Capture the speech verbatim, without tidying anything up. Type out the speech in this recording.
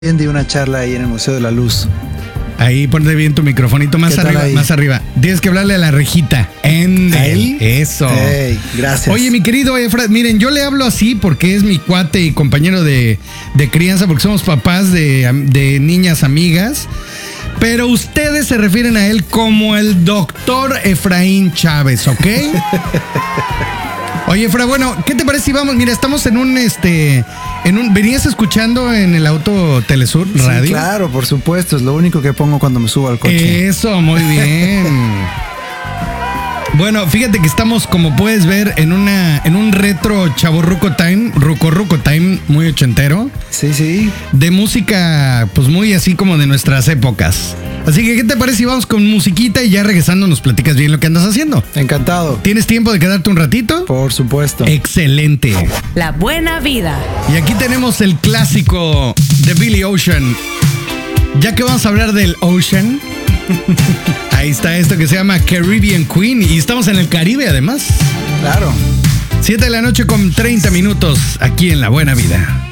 Di una charla ahí en el Museo de la Luz. Ahí ponte bien tu microfonito más arriba, ahí? más arriba. Tienes que hablarle a la rejita. En ahí. Eso. Hey, gracias. Oye, mi querido Efra, miren, yo le hablo así porque es mi cuate y compañero de, de crianza, porque somos papás de, de niñas amigas. Pero ustedes se refieren a él como el doctor Efraín Chávez, ¿ok? Oye, Efra, bueno, ¿qué te parece si vamos? Mira, estamos en un, este, en un, ¿venías escuchando en el auto Telesur Radio? Sí, claro, por supuesto, es lo único que pongo cuando me subo al coche. Eso, muy bien. Bueno, fíjate que estamos, como puedes ver, en una, en un retro chavorruco time, ruco ruco time, muy ochentero. Sí, sí. De música, pues muy así como de nuestras épocas. Así que, ¿qué te parece si vamos con musiquita y ya regresando nos platicas bien lo que andas haciendo? Encantado. ¿Tienes tiempo de quedarte un ratito? Por supuesto. Excelente. La buena vida. Y aquí tenemos el clásico de Billy Ocean. Ya que vamos a hablar del Ocean, ahí está esto que se llama Caribbean Queen y estamos en el Caribe además. Claro. siete de la noche con treinta minutos aquí en La Buena Vida.